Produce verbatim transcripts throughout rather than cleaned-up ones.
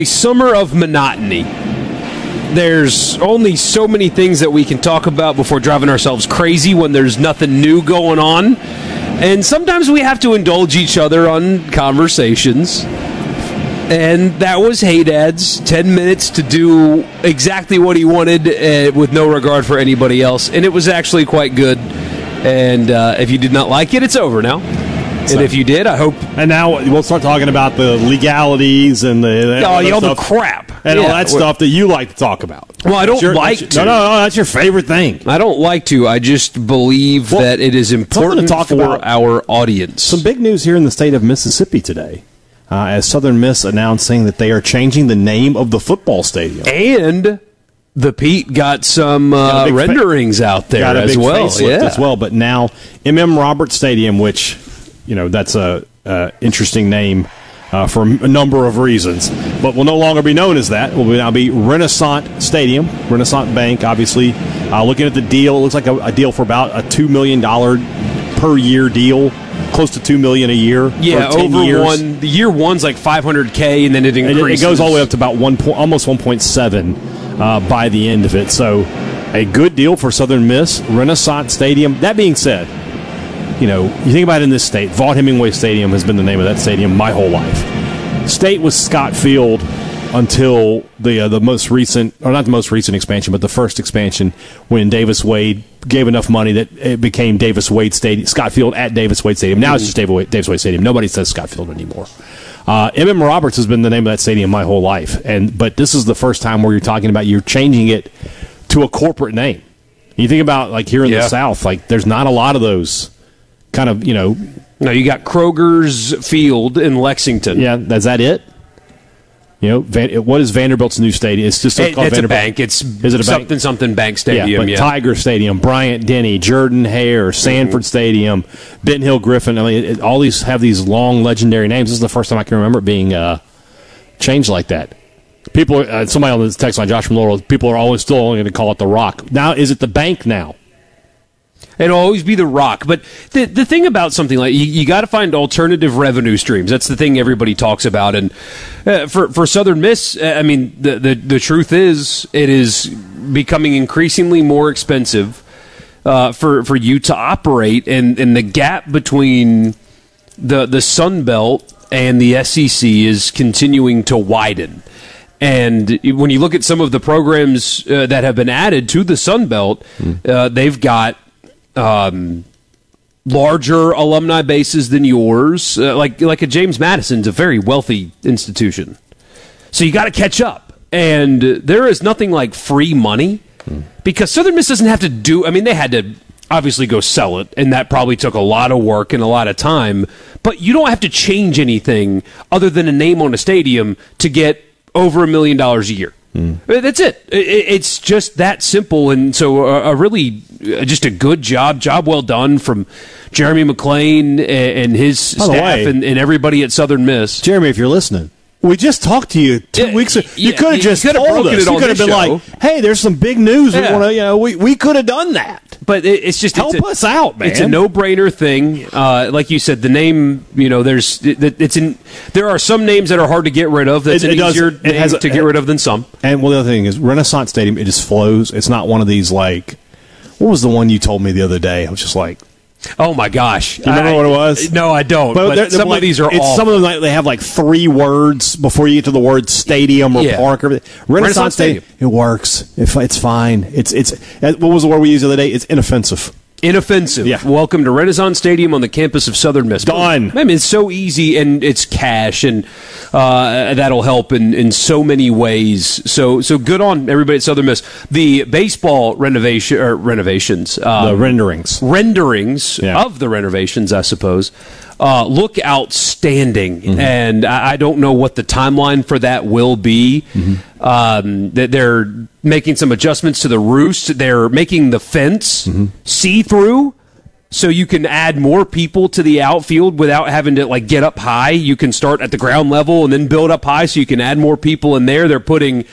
A summer of monotony. There's only so many things that we can talk about before driving ourselves crazy when there's nothing new going on. And sometimes we have to indulge each other on conversations. And that was Hey Dad's ten minutes to do exactly what he wanted uh, with no regard for anybody else. And it was actually quite good. And uh, if you did not like it, it's over now. So, and if you did, I hope. And now we'll start talking about the legalities and the and oh, all, all the crap and yeah. all that stuff that you like to talk about. Well, I don't your, like your, to. No, no, no, that's your favorite thing. I don't like to. I just believe well, that it is important to talk for about our audience. Some big news here in the state of Mississippi today, uh, as Southern Miss announcing that they are changing the name of the football stadium. And the Pete got some uh, got renderings fa- out there got a as big well. Facelift yeah. as well. But now M M Roberts Stadium, which you know that's a uh, interesting name uh, for a number of reasons, but will no longer be known as that. It will now be Renaissance Stadium, Renaissance Bank. Obviously, uh, looking at the deal, it looks like a, a deal for about a two million dollar per year deal. Close to two million a year. Yeah, for ten over years. one. The year one's like five hundred k, and then it increases. It, it goes all the way up to about one point, almost one point seven uh, by the end of it. So, a good deal for Southern Miss. Renaissance Stadium. That being said, you know, you think about it in this state. Vaught Hemingway Stadium has been the name of that stadium my whole life. State was Scott Field until the uh, the most recent, or not the most recent expansion, but the first expansion when Davis Wade gave enough money that it became Davis Wade Stadium, Scott Field at Davis Wade Stadium. Now mm-hmm. it's just Davis Wade, Davis Wade Stadium. Nobody says Scott Field anymore. Uh, M M Roberts has been the name of that stadium my whole life, and but this is the first time where you're talking about you're changing it to a corporate name. You think about like here in yeah. the South, like there's not a lot of those kind of you know. No, you got Kroger's Field in Lexington. Yeah, is that it? You know, Van, what is Vanderbilt's new stadium? It's just it, called it's Vanderbilt. a bank. It's is it a something bank? something bank stadium. Yeah, but yeah. Tiger Stadium, Bryant Denny, Jordan Hare, Sanford mm-hmm. Stadium, Benton Hill Griffin. I mean, it, all these have these long legendary names. This is the first time I can remember it being uh, changed like that. People, are, uh, somebody on the text line, Josh from Laurel. People are always still only going to call it the Rock. Now, is it the bank now? It'll always be the Rock. But the the thing about something like you, you got to find alternative revenue streams. That's the thing everybody talks about. And uh, for for Southern Miss, uh, I mean, the, the the truth is it is becoming increasingly more expensive uh, for for you to operate, and and the gap between the the Sun Belt and the S E C is continuing to widen. And when you look at some of the programs uh, that have been added to the Sun Belt, mm. uh, they've got Um, larger alumni bases than yours, uh, like like a James Madison's a very wealthy institution, so you got to catch up. And there is nothing like free money hmm. because Southern Miss doesn't have to do. I mean, they had to obviously go sell it, and that probably took a lot of work and a lot of time. But you don't have to change anything other than a name on a stadium to get over a million dollars a year. Mm. That's it. It's just that simple, and so a really just a good job, job well done from Jeremy McClain and his By staff way, and, and everybody at Southern Miss. Jeremy, if you're listening, we just talked to you two yeah, weeks ago. You yeah, could have just told us. You could have been show. like, "Hey, there's some big news. Yeah. We want to, you know, we we could have done that." But it's just help it's a, us out, man. It's a no-brainer thing. Uh, like you said, the name. You know, there's it's in. There are some names that are hard to get rid of. That's it, an it does, easier it name has a, to get rid of than some. And well, the other thing is, Renaissance Stadium. It just flows. It's not one of these like. What was the one you told me the other day? I was just like. Oh my gosh! Do you remember I, what it was? No, I don't. But, but some like, of these are it's awful. Some of them like, they have like three words before you get to the word stadium or yeah. park. Or Renaissance, Renaissance Stadium. Stadium. It works. It, it's fine. It's it's. What was the word we used the other day? It's inoffensive. Inoffensive. Yeah. Welcome to Renaissance Stadium on the campus of Southern Miss. Done. I mean, it's so easy, and it's cash, and uh, that'll help in, in so many ways. So so good on everybody at Southern Miss. The baseball renovation or renovations, um, the renderings, renderings yeah. of the renovations, I suppose. Uh, look outstanding, mm-hmm. and I, I don't know what the timeline for that will be. Mm-hmm. Um, that they're making some adjustments to the roost. They're making the fence mm-hmm. see-through, so you can add more people to the outfield without having to like get up high. You can start at the ground level and then build up high, so you can add more people in there. They're putting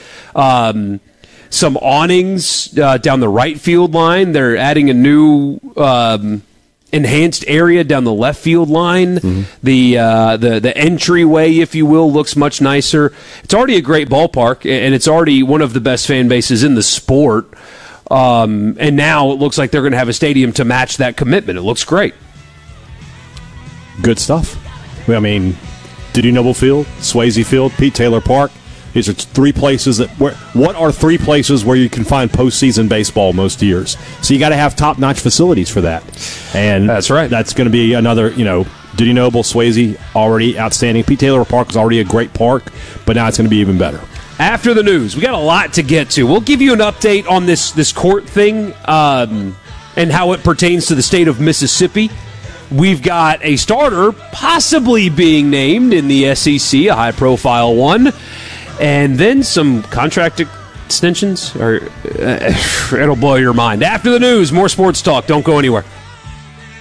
um, some awnings uh, down the right field line. They're adding a new. Um, enhanced area down the left field line. Mm-hmm. The uh, the the entryway, if you will, looks much nicer. It's already a great ballpark, and it's already one of the best fan bases in the sport. Um, and now it looks like they're going to have a stadium to match that commitment. It looks great. Good stuff. I mean, Dudy Noble Field, Swayze Field, Pete Taylor Park. These are three places that. Where, what are three places where you can find postseason baseball most years? So you got to have top-notch facilities for that, and that's right. That's going to be another. You know, Dudy Noble, Swayze, already outstanding. Pete Taylor Park is already a great park, but now it's going to be even better. After the news, we got a lot to get to. We'll give you an update on this this court thing um, and how it pertains to the state of Mississippi. We've got a starter possibly being named in the S E C, a high-profile one. And then some contract extensions, or uh, it'll blow your mind. After the news, more sports talk. Don't go anywhere.